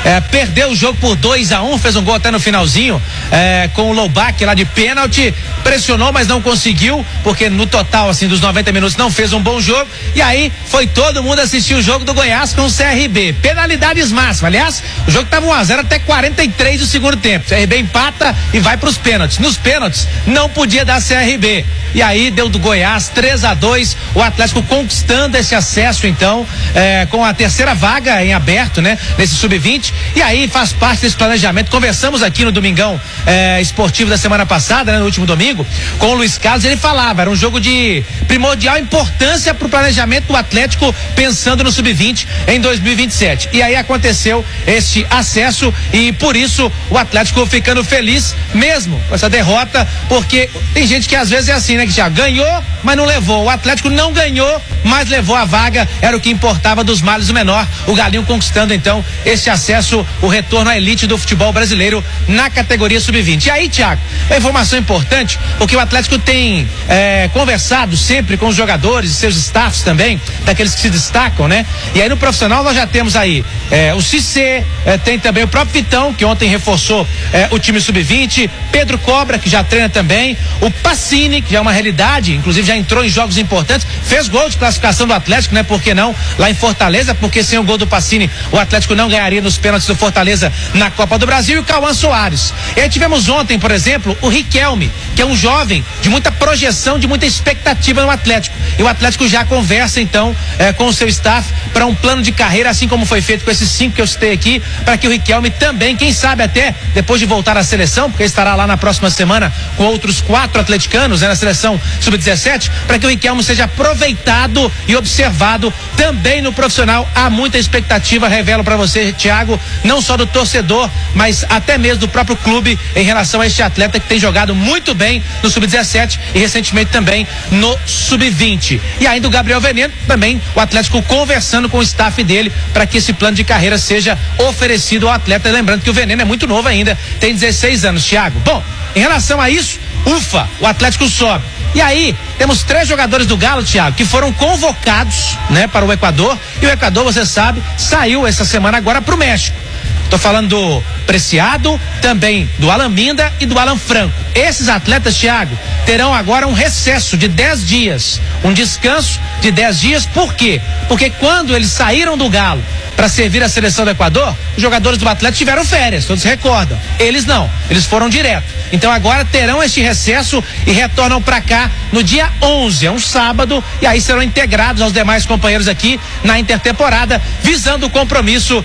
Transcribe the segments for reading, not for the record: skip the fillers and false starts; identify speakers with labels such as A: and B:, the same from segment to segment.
A: perdeu o jogo por 2-1, fez um gol até no finalzinho, com o Loubach lá de pênalti, pressionou, mas não conseguiu, porque no total, assim, dos 90 minutos não fez um bom jogo, e aí foi todo mundo assistir o jogo do Goiás com o CRB, penalidades máximas, aliás, o jogo tava 1-0 até 43 do segundo tempo, o CRB empata e vai pros pênaltis, nos pênaltis não podia dar CRB, e aí deu do Goiás 3-2, o Atlético conquistando esse acesso então, com a terceira vaga em aberto, né, nesse sub-20, e aí faz parte desse planejamento. Conversamos aqui no Domingão Esportivo da semana passada, né, no último domingo, com o Luiz Carlos, ele falava, era um jogo de primordial importância pro planejamento do Atlético pensando no sub-20 em 2027, e aí aconteceu este acesso e por isso o Atlético ficando feliz mesmo com essa derrota, porque tem gente que às vezes é assim, né, que já ganhou, mas não levou. O Atlético não ganhou, mas levou a vaga, era o que importava dos males o menor. O Galinho conquistando então esse acesso, o retorno à elite do futebol brasileiro na categoria sub-20. E aí, Thiago, é informação importante, porque o Atlético tem conversado sempre com os jogadores e seus staffs também, daqueles que se destacam, né? E aí no profissional nós já temos aí o Cissé, tem também o próprio Vitão, que ontem reforçou o time sub-20, Pedro Cobra, que já treina também, o Pacini, que já é uma realidade, inclusive já entrou em jogos importantes, fez gol de classificação do Atlético, né? Por que não? Lá em Fortaleza, porque sem o gol do Pacini, o Atlético não ganharia nos pênaltis do Fortaleza na Copa do Brasil, e o Cauã Soares. E aí tivemos ontem, por exemplo, o Riquelme, que é um jovem de muita projeção, de muita expectativa no Atlético. E o Atlético já conversa, então, com o seu staff para um plano de carreira, assim como foi feito com esses 5 que eu citei aqui, para que o Riquelme também, quem sabe até, depois de voltar à seleção, porque estará lá na próxima semana com outros 4 atleticanos, né, na seleção sub-17, para que o Riquelme seja aproveitado e observado também no profissional. Há muita expectativa, revelo para você, Thiago, não só do torcedor, mas até mesmo do próprio clube em relação a este atleta que tem jogado muito bem no sub-17 e recentemente também no sub-20. E ainda o Gabriel Veneno, também o Atlético conversando com o staff dele para que esse plano de carreira seja oferecido ao atleta. Lembrando que o Veneno é muito novo ainda, tem 16 anos, Thiago. Bom, em relação a isso, ufa, o Atlético sobe. E aí, temos 3 jogadores do Galo, Thiago, que foram convocados, né, para o Equador, e o Equador, você sabe, saiu essa semana agora para o México. Tô falando do Preciado, também do Alan Minda e do Alan Franco. Esses atletas, Thiago, terão agora um recesso de 10 dias, um descanso de 10 dias. Por quê? Porque quando eles saíram do Galo para servir a seleção do Equador, os jogadores do Atlético tiveram férias, todos recordam. Eles não, eles foram direto. Então agora terão este recesso e retornam para cá no dia 11, é um sábado, e aí serão integrados aos demais companheiros aqui na intertemporada, visando o compromisso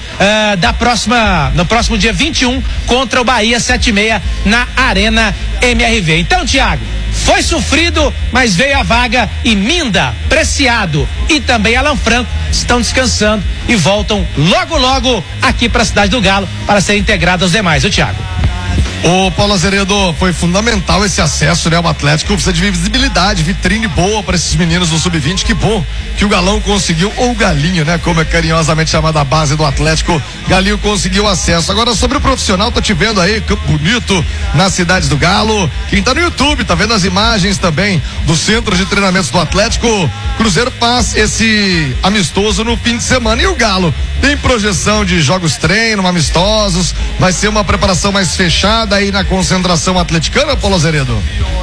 A: no próximo dia 21 contra o Bahia 7h30 na Arena MRV. Então, Thiago, foi sofrido, mas veio a vaga, e Minda, Preciado e também Alan Franco estão descansando e voltam logo aqui para a cidade do Galo para serem integrados aos demais, Thiago.
B: Ô Paulo Azeredo, foi fundamental esse acesso, né? O Atlético precisa de visibilidade, vitrine boa para esses meninos do sub-20. Que bom que o Galão conseguiu, ou o Galinho, né? Como é carinhosamente chamada a base do Atlético, Galinho conseguiu acesso. Agora, sobre o profissional, tô te vendo aí, Campo Bonito, na cidade do Galo. Quem tá no YouTube, tá vendo as imagens também do centro de treinamentos do Atlético. Cruzeiro faz esse amistoso no fim de semana. E o Galo tem projeção de jogos treino, amistosos, vai ser uma preparação mais fechada aí na concentração atleticana, Paulo Azeredo?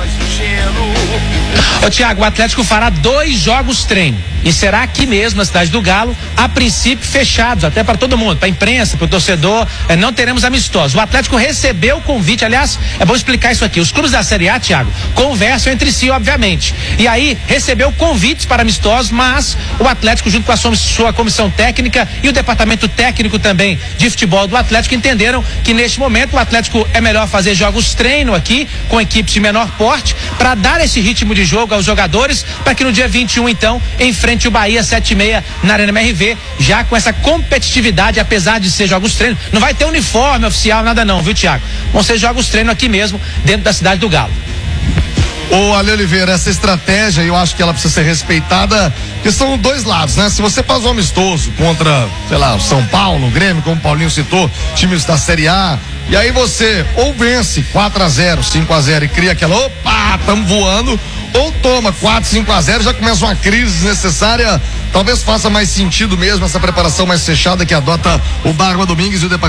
A: Ô Thiago, o Atlético fará 2 jogos treino e será aqui mesmo na cidade do Galo, a princípio fechados, até para todo mundo, para a imprensa, para o torcedor, não teremos amistosos. O Atlético recebeu o convite, aliás, é bom explicar isso aqui, os clubes da Série A, Thiago, conversam entre si, obviamente, e aí recebeu convites para amistosos, mas o Atlético, junto com a sua comissão técnica e o departamento técnico também de futebol do Atlético, entenderam que neste momento o Atlético é melhor fazer jogos treino aqui, com equipes de menor porte, para dar esse ritmo de jogo aos jogadores, para que no dia 21 então enfrente o Bahia 7h30 na Arena MRV, já com essa competitividade, apesar de ser jogos treino, não vai ter uniforme oficial, nada não, viu, Thiago? Vão ser jogos treino aqui mesmo, dentro da cidade do Galo.
B: Ô Ale Oliveira, essa estratégia, eu acho que ela precisa ser respeitada, porque são 2 lados, né? Se você faz um amistoso contra, sei lá, o São Paulo, o Grêmio, como o Paulinho citou, times da Série A, e aí você ou vence 4-0, 5-0 e cria aquela, opa, tamo voando, ou toma 4-5-0, já começa uma crise desnecessária. Talvez faça mais sentido mesmo essa preparação mais fechada que adota o Barba Domingues e o departamento